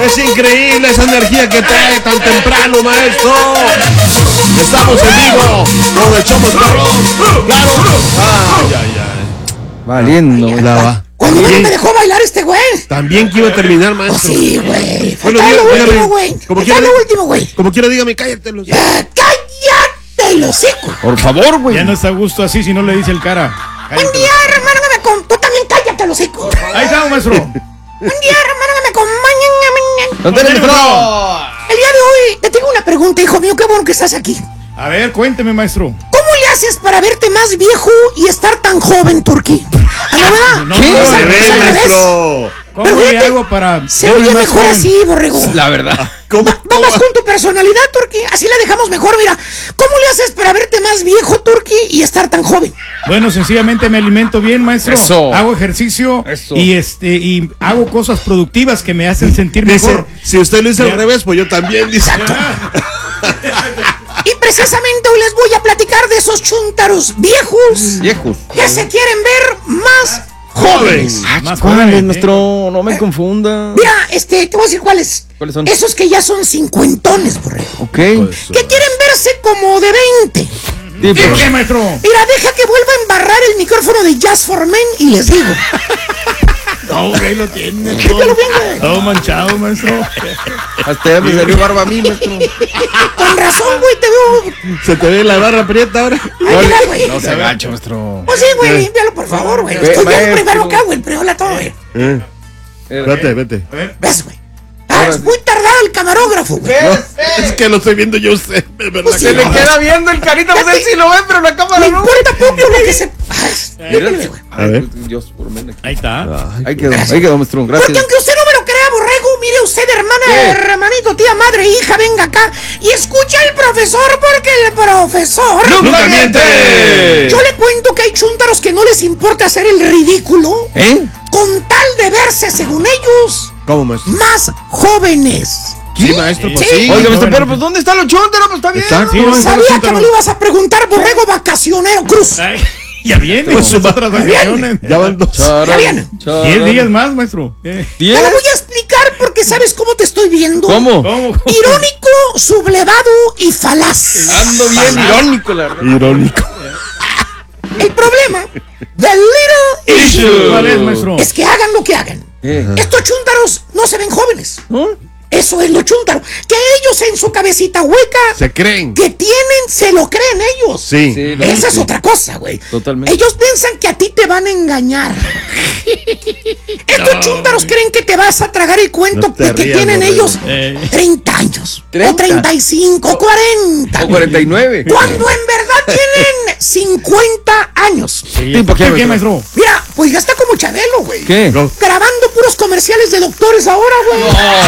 Es increíble esa energía que trae tan temprano, maestro. Estamos en vivo con el Chomos Perrón. Claro. Ay. Valiendo, va. ¿Cuándo me dejó bailar este güey? También que iba a terminar, maestro. Sí, güey. Bueno, Falta lo dígame, último, güey. Como Falta lo último, güey. Como quiera, dígame, cállate los. ¡Cállate el hocico! por favor, güey. Ya no está a gusto así si no le dice el cara. Un día, hermano, me acompañan. Tú también cállate el hocico. Ahí estamos, maestro. Un día, hermano, me acompañan. ¿Dónde eres, maestro? El día de hoy te tengo una pregunta, hijo mío. Qué bueno que estás aquí. A ver, cuénteme, maestro. ¿Cómo le haces para verte más viejo y estar tan joven, Turquí? ¿A la verdad? No, ¿Qué? no, Se ¿Es ve, al revés? maestro. ¿Cómo Pero le fíjate, hago para Se verme oye más mejor joven? así, borrego. La verdad. ¿Cómo? Vamos con tu personalidad, Turquí. Así la dejamos mejor. Mira, ¿cómo le haces para verte más viejo, Turquí, y estar tan joven? Bueno, sencillamente me alimento bien, maestro. Eso. Hago ejercicio. Eso. Y hago cosas productivas que me hacen sentir Dice, mejor. si usted lo hizo al Ya. revés, pues yo también, dice. Y precisamente hoy les voy a platicar de esos chúntaros viejos Viejos. que se quieren ver más jóvenes. Más ¿Cuáles, jóvenes, maestro? No me confunda. Mira, te voy a decir cuáles. ¿Cuáles son? Esos que ya son cincuentones, borrego. Ok. Que quieren verse como de 20. Sí, ¿Qué, qué, maestro? Mira, deja que vuelva a embarrar el micrófono de Jazz for Men y les digo. No, güey, lo tiene Fíjalo bien, güey. todo manchado, maestro. hasta ya me salió barba a mí, maestro. Con razón, güey, te veo. Se te ve la barra prieta ahora. Ay, mira, güey. No se agacha, maestro. Pues sí, güey, límpialo, por favor, güey. Ve, Estoy viendo maestro. primero acá, güey. Primero todo, güey. Vete. ¿Ves, güey? Ah, es muy tardado el camarógrafo, güey. Es que lo estoy viendo yo usted, ¿verdad? Pues sí, que Se le no? queda viendo el carita, pues él sí lo ve, pero la Me cámara no. importa poco lo que se... Ay, límpiale, güey. A ver. Dios, por menos. Ahí está. Ahí quedó, maestro. Porque Gracias. aunque usted no me lo crea, borrego, mire usted, hermana, ¿Qué? hermanito, tía, madre, hija, venga acá y escucha al profesor, porque el profesor... ¡Nunca miente! Yo le cuento que hay chúntaros que no les importa hacer el ridículo ¿Eh? con tal de verse, según ellos, ¿Cómo, maestro? más jóvenes. Sí, maestro, pues Sí. sí. Oiga, maestro, bueno. pero pues ¿dónde está lo chúntaro? Pues está bien. Exacto. Sí, maestro, Sabía que chúntaro. me lo ibas a preguntar, borrego vacacionero, Cruz. Ay, ya viene. Pues, Con otras vacaciones. Ya van dos. Ya viene. 10 días más, maestro. Te lo voy a explicar porque sabes cómo te estoy viendo. ¿Cómo? ¿Cómo? Irónico, sublevado y falaz. Ando bien irónico, la verdad. Irónico. El problema del little issue ¿Cuál es, maestro? es que hagan lo que hagan. ¿Qué? Estos chúntaros no se ven jóvenes. ¿No? Eso es lo chúntaro. Que ellos en su cabecita hueca Se creen. que tienen, se lo creen ellos. Sí. Sí, no, Esa es sí. otra cosa, güey. Totalmente. Ellos piensan que a ti te van a engañar. Estos chúntaros creen que te vas a tragar el cuento No te de que rías, tienen Borrego. ellos 30 años. 30. O 35, o 40. O 49. Cuando en verdad tienen 50 años. Sí, ¿por qué, maestro? Mira, pues ya está como Chabelo, güey. ¿Qué? No. Grabando puros comerciales de doctores ahora, güey.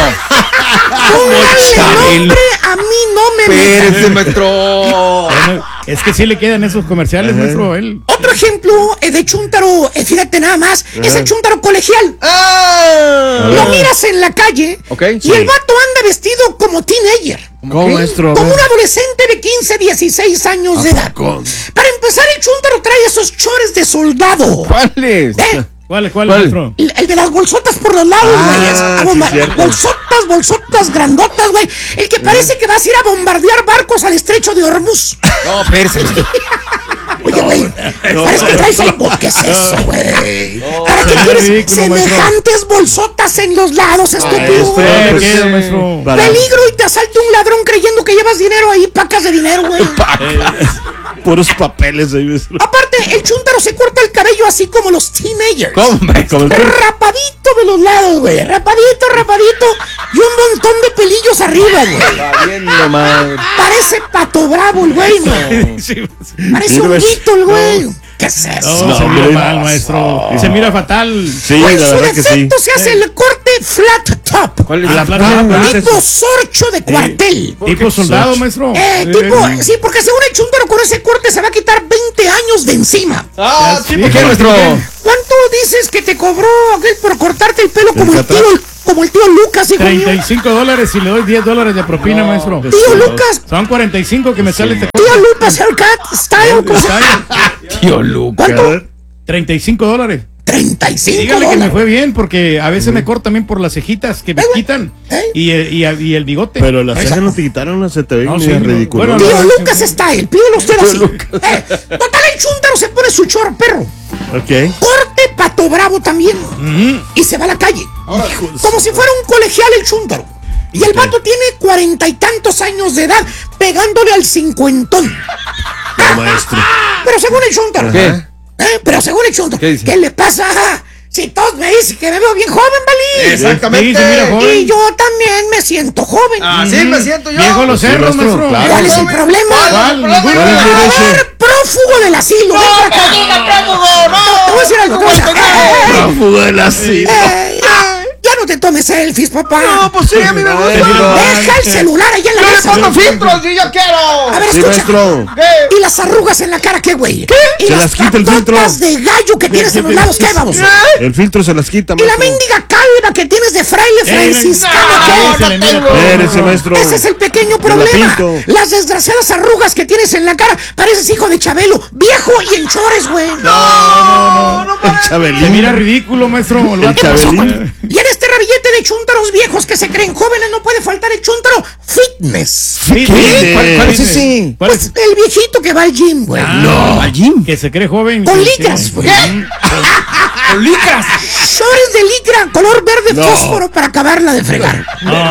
Póngale nombre, a mí no me metan. Espérese, maestro. Bueno, es que sí le quedan esos comerciales, maestro. Él. Otro ejemplo de chúntaro, fíjate nada más, es el chúntaro colegial. ¡Ah! Lo miras en la calle Ok, y sí. el vato anda vestido como teenager. ¿Cómo, maestro? Como un adolescente de 15, 16 años de edad. poco? Para empezar, el chúntaro trae esos chores de soldado. ¿Cuáles? ¿Eh? ¿Cuál, ¿Cuál? maestro? El de las bolsotas por los lados, güey. sí, cierto. Bolsotas grandotas, güey. El que parece que vas a ir a bombardear barcos al estrecho de Hormuz. No, espérese. Oye, güey, parece que traes algo. ¿Qué es eso, güey? ¿Para qué es quieres ridículo, semejantes bolsotas en los lados, estúpido? ¿Qué pues, queda, maestro? Para- Peligro y te asalte un ladrón creyendo que llevas dinero ahí, pacas de dinero, güey. Puros papeles ahí, maestro. Aparte, el chúntaro se corta el cabello así como los teenagers. ¿Cómo, maestro? Como el- Rapadito de los lados, güey. Rapadito. Y un montón de pelillos arriba, güey. Está viendo, madre. Parece Pato Bravo el güey, ¿no? Sí, Parece Sí, un güey. guito el güey. ¿Qué es eso? no, se mira hombre. mal, maestro. Se mira fatal. Sí, Güey, la su verdad que sí. defecto se hace el corte flat top. ¿Cuál es La plata, ¿cuál es Tipo eso? sorcho de cuartel. Tipo soldado, maestro. Sí, porque según el chúntaro con ese corte se va a quitar 20 años de encima. Ah, sí, Sí, ¿por qué, ¿por maestro? ¿Cuánto dices que te cobró aquel por cortarte el pelo como el Qatar. tío Lucas, hijo mío? $35 y le doy $10 de propina, maestro. Tío Lucas, Son 45 que me sale este tío Lucas haircut style, ¿cómo se llama? Tío Luca. ¿Cuánto? $35. $35. Dígale que me fue bien, porque a veces me corto también por las cejitas que me quitan y el bigote. Pero las cejas no te quitaron, se te ven No, sí, ridículo. bueno, Tío no, Lucas style, pídelo usted así. Total, el chúntaro se pone su chor perro. Ok. Corte pato bravo también. Y se va a la calle. Como si fuera un colegial el chúntaro. Y el vato tiene 40 y tantos años de edad, pegándole al 50. No, maestro. Pero según el chúntaro. ¿Qué? Pero según el chúntaro. ¿Qué dice? ¿Qué le pasa? Si todos me dicen que me veo bien joven, Valí. Exactamente. Sí, mira, joven. Y yo también me siento joven. Así me siento yo. Viejo los Sí, cerros, maestro, maestro. claro. ¿Cuál es el problema? ¿Cuál? A ver, prófugo del asilo. Ven para acá. Te voy a decir algo. Te voy a decir algo. Prófugo del asilo. Ya no te tomes selfies, papá. No, pues sí, a mí me gusta. Deja el celular allá en la mesa. Pongo filtros y yo quiero. A ver, Sí, escucha. maestro. ¿Y las arrugas en la cara qué, güey? ¿Y Se las las quita el filtro. patotas de gallo que tienes en los lados qué, vamos? El filtro se las quita, ¿Y la maestro. mendiga calva que tienes de fraile franciscano qué? Espérese, maestro. Ese es el pequeño Me la problema. pinto. Las desgraciadas arrugas que tienes en la cara. Pareces hijo de Chabelo, viejo y en chores, güey. El Chabelín. Se mira ridículo, maestro. El Chabelín. Y en este rabillete de chúntaros viejos que se creen jóvenes no puede faltar el chúntaro fitness. ¿Qué? ¿Cuál es ese? ¿Cuál Pues es? el viejito que va al gym, güey. ¿Al gym? Que se cree joven. Con que- licras, güey. Con licras. Shorts de licra, color verde No. fósforo para acabarla de fregar.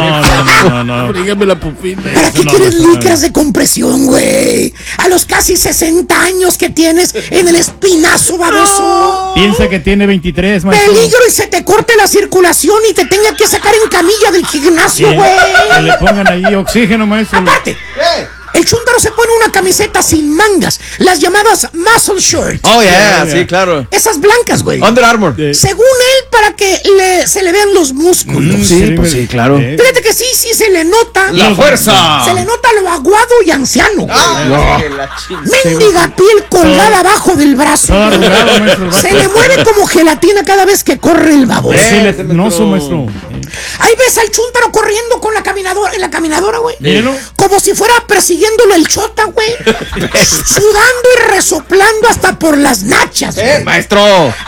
No. Dígame la pupila. ¿Para qué no, quieres no, no. licras de compresión, güey? A los casi 60 años que tienes en el espinazo baboso. Piensa que tiene 23, maestro. Peligro y se te corte la circulación y te tenga que sacar en camilla del gimnasio, Que güey. le pongan ahí oxígeno, maestro. Aparte, el chúntaro se pone una camiseta sin mangas, las llamadas muscle shirts. Oh, yeah, Yeah. sí, claro. Esas blancas, güey. Under Armour. Según él, para que se le vean los músculos. Sí, pues sí, claro. Fíjate que sí se le nota. La fuerza. Se le nota lo aguado y anciano, güey. Que la chingada. Mendiga piel colgada abajo del brazo. Todo arrugado, maestro. Se le mueve como gelatina cada vez que corre el baboso. Sí, no, su maestro. Ahí ves al chúntaro corriendo con la caminadora, en la caminadora, güey. Míralo. Como si fuera persiguiéndolo el chota, güey. Sudando y resoplando hasta por las nachas. güey. Maestro.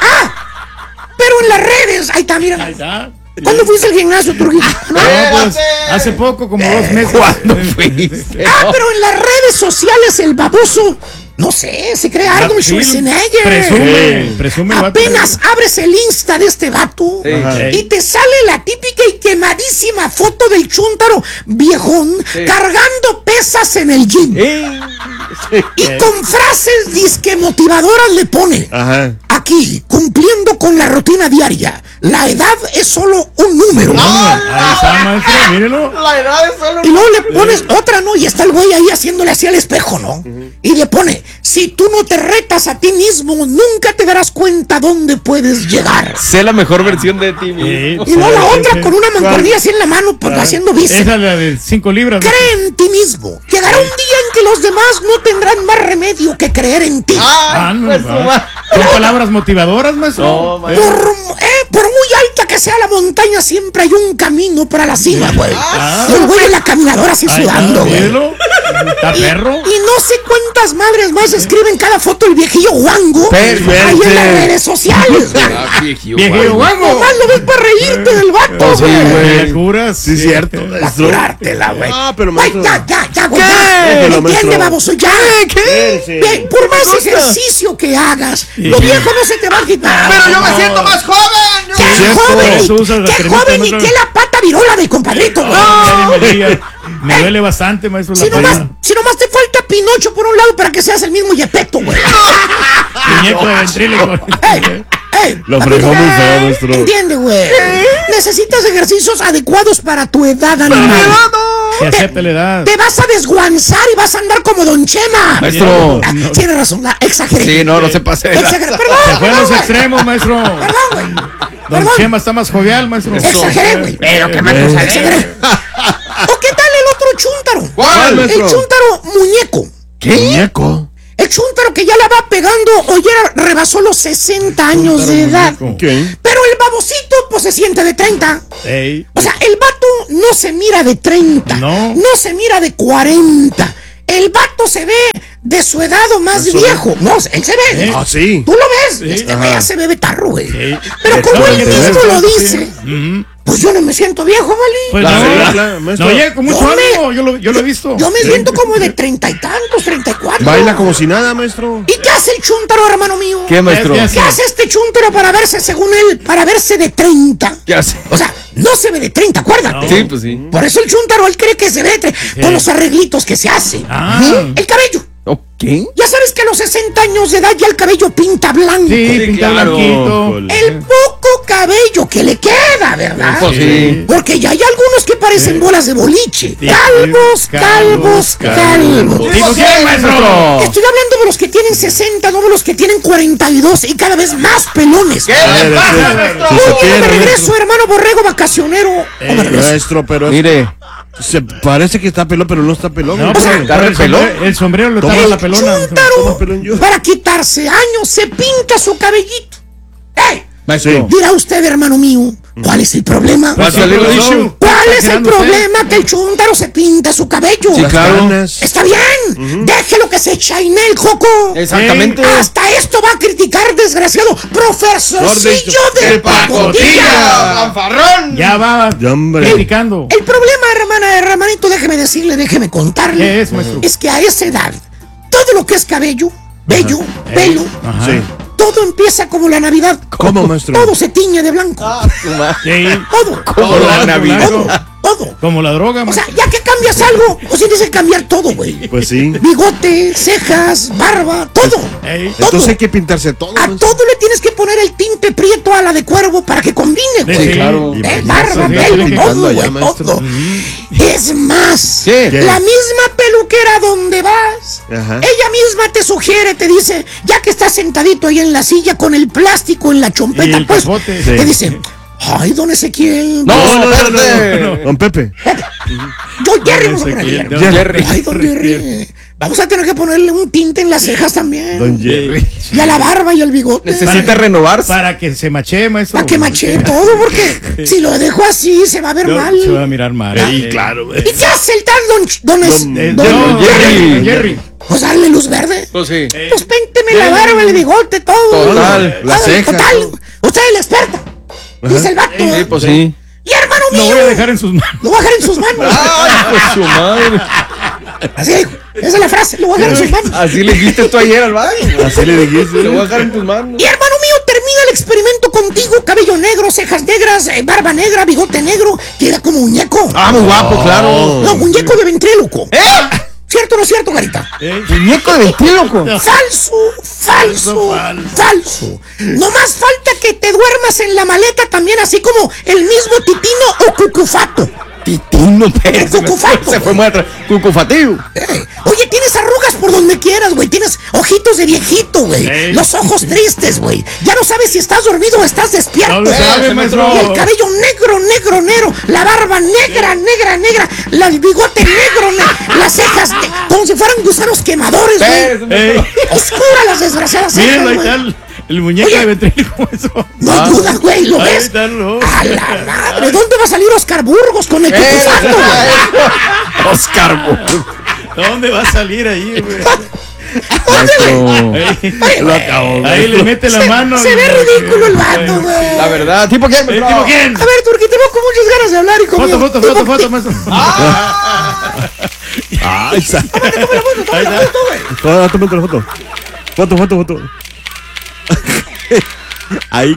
Pero en las redes, ahí está, mira. Ahí está. ¿Cuándo fuiste al gimnasio, Turquía? No, pues, hace poco, como 2 meses. ¿Cuándo fuiste? Pero en las redes sociales el baboso, no sé, se cree Arnold Sí, Schwarzenegger. Presume el vato. Apenas abres el Insta de este vato y te sale la típica y quemadísima foto del chúntaro viejón cargando pesas en el gym. Y con frases disque motivadoras le pone: Ajá. aquí, cumpliendo con la rutina diaria, la edad es solo un número. Ahí está, maestro, mírelo. La edad es solo. Y luego le pones otra, ¿no? Y está el güey ahí haciéndole así al espejo, ¿no? Y le pone: si tú no te retas a ti mismo, nunca te darás cuenta dónde puedes llegar. Sé la mejor versión de ti mismo. Y luego la otra con una mancuernilla así en la mano, pues, haciendo bíceps. Esa es la de 5 libras. ¿no? Cree en ti mismo. Llegará un día en que los demás no tendrán más remedio que creer en ti. Ah, no, pues, va. Son palabras motivadoras, maestro. No, maestro. Por muy alta que sea la montaña, siempre hay un camino para la cima, güey. Y el güey en la caminadora así Ahí está, sudando, güey. mírelo. Está perro. Y no sé cuántas madres más escriben cada foto el viejillo guango Perfecto. ahí en las redes sociales. Viejillo guango. Nomás lo ves para reírte del vato, sí, güey. güey. La curas. Sí, cierto. Para maestro. curártela, güey. Ah, pero Güey, maestro. ya, güey. ¿Qué? ya. Déjelo, Entiende, maestro. baboso, ya. Espérese. Ve, por más ejercicio que hagas, lo viejo no se te va a quitar. Pero yo me siento más joven. ¡Qué cierto. joven! Eso usa la ¡Qué cremita, joven! ¿Y maestro. qué la pata virola del compadrito, güey? Ay, me diga. Me duele bastante, maestro. Si La nomás, pata. si nomás te falta Pinocho por un lado para que seas el mismo Yepeto, güey. Muñeco de ventríloco. Ey, Lo fregó muy feo, maestro. Entiende, güey. Necesitas ejercicios adecuados para tu edad, animal. Que acepte la edad. Te vas a desguanzar y vas a andar como Don Chema. Maestro. Ah, tienes razón, exageré. Sí, no se pase. de Exageré. lanza. Perdón, Se fue a perdón, los güey. extremos, maestro. Perdón, güey. Don Perdón. Chema está más jovial, maestro. Exageré, güey. Pero qué mal exageré. ¿O qué tal el otro chúntaro? ¿Cuál, El maestro? chúntaro muñeco. Muñeco. El chúntaro que ya la va pegando o ya rebasó los 60 años de edad. muñeco. ¿Qué? Pero el babocito pues se siente de 30. Ey. O sea, el vato no se mira de 30. No. No se mira de 40. El vato se ve de su edad o más viejo. No, él se ve. Ah, sí. Tú lo ves. Este güey ya se ve betarro, güey. Sí. Pero como él mismo lo dice, Ujú. pues yo no me siento viejo, ¿vale? Pues no llega con mucho ánimo, yo lo he visto. Yo me siento como de 30 y tantos, 34. Baila como si nada, maestro. ¿Y qué hace el chúntaro, hermano mío? ¿Qué, maestro? ¿Qué ¿Qué hace este chúntaro para verse, según él, para verse de 30? ¿Qué hace? O sea, no se ve de 30, acuérdate. Sí, pues sí. Por eso el chúntaro, él cree que se ve con los arreglitos que se hace. Ah. El cabello. ¿Qué? Ya sabes que a los 60 años de edad ya el cabello pinta blanco. Sí, pinta claro. blanquito. El poco cabello que le queda, ¿verdad? Pues sí. Porque ya hay algunos que parecen bolas de boliche. Calvos, calvos, calvos. Digo, ¿quién, maestro? Estoy hablando de los que tienen 60, no de los que tienen 42 y cada vez más pelones. ¿Qué le pasa, maestro? Si se Oye, pierde, me regreso, maestro. hermano borrego vacacionero. O me regreso. Maestro, pero Mire. se parece que está pelón, pero no está pelón. No, maestro. pero ¿Carre pelón? el sombrero le Toma tapa el la pelona. Toma pelón yo. Para quitarse años se pinta su cabellito. ¡Ey! Maestro. Dirá usted, hermano mío, ¿cuál es el problema? ¿Cuál es el issue? ¿Cuál es el Exagerando usted. problema que el chúntaro se pinta su cabello? Sí, claro. Está bien, déjelo que se chaine el coco. Exactamente. Hasta esto va a criticar, desgraciado, profesorcillo de pacotilla. ¡Fanfarrón! Ya va Ya, hombre. criticando. El problema, hermanito, déjeme decirle, déjeme contarle. ¿Qué es, maestro? Es que a esa edad, todo lo que es cabello, vello, pelo, Ajá. Sí. todo empieza como la Navidad. ¿Cómo, maestro? Todo se tiñe de blanco. Sí. Todo. Como la Navidad. Todo. Como la droga, O sea, maestro. ya que cambias algo, pues tienes que cambiar todo, güey. Pues sí. Bigote, cejas, barba, todo. Ey. Todo. Entonces hay que pintarse todo. A maestro. todo le tienes que poner el tinte prieto a la de cuervo para que combine, güey. Sí, claro. Barba, Sí, pelo, sí, todo, allá, güey, maestro. todo. Es más, ¿Qué? la misma peluquera donde vas, Ajá. ella misma te sugiere, te dice, ya que estás sentadito ahí en la silla con el plástico en la Y chompeta, el pues, capote. te Sí. dice, ay, don Ezequiel, No, Don Pepe. yo Jerry, vamos a Ezequiel, ponerle. don Jerry. Ay, don Jerry, vamos a tener que ponerle un tinte en las cejas también. Don Jerry. Y a la barba y al bigote. Necesita renovarse. Para que se machee, maestro. Para que machee todo, porque si lo dejo así se va a ver No, mal. se va a mirar mal. Sí, claro. ¿Y qué hace el tal don Jerry. Jerry. Pues darle luz verde. Pues sí. Pues pénteme la barba, el bigote, todo. Total, las cejas, Total. todo. Usted es la experta. Dice el vato. Sí, pues sí. Y hermano Lo mío. voy a dejar en sus manos. Lo voy a dejar en sus manos. ¡Ay, pues su madre! Así dijo. Esa es la frase. Lo voy a dejar en sus manos. Así le dijiste tú ayer al baño. Así le dijiste. Lo voy a dejar en tus manos. Y hermano mío, termina el experimento contigo. Cabello negro, cejas negras, barba negra, bigote negro. Queda como muñeco. Ah, muy guapo, claro. No, muñeco de ventríloco. ¿Cierto o no es cierto, Garita? Muñeco de ventríloco. Falso. No más falta que te duermas en la maleta también, así como el mismo Titino o Cucufato. Titino Pérez. Cucufato. Se fue muy atrás. Cucufatio. Oye, tienes arrugas por donde quieras, güey. Tienes ojitos de viejito, güey. Ey. Los ojos tristes, güey. Ya no sabes si estás dormido o estás despierto. No lo sabe, maestro. Y el cabello negro. La barba negra. El bigote negro. Las cejas como si fueran gusanos quemadores, güey. Ey. Oscura las desgraciadas cejas, Miren, ahí güey. está el muñeco Oye. de ventríloco. Eso. No hay duda, güey, ¿lo Ahí ves? está, no. A la madre, ¿dónde va a salir Oscar Burgos con el Cucufato, güey? Oscar Burgos. ¿Dónde va a salir ahí, güey? Maestro. Ahí, Oye, güey, ahí le mete la mano. se ve ridículo el vato, güey. La verdad. ¿Tipo quién, maestro? ¿Tipo quién? A ver, Turqui, tengo con muchas ganas de hablar y conmigo. Foto, maestro. Ahí está. Ahí está. Tómate la foto. Foto. Ahí.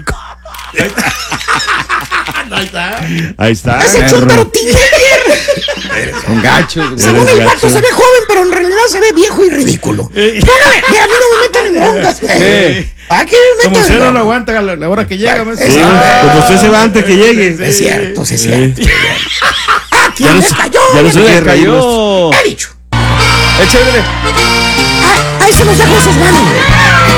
Ahí está. Ese chúntaro teenager. Son gachos. Según el gacho. vato se ve joven, pero en realidad se ve viejo y ridículo. Mira, a mí no me metan en broncas, güey. Aquí me Como meten usted en no lo broncas. aguanta a la hora que llega, maestro. Sí, como usted se va antes que llegue. Es cierto, es cierto. ¿A quién Ya le no se- cayó? ya no se Se quiere le reír, cayó. He dicho. Échale. Ahí se los dejo en sus manos, güey.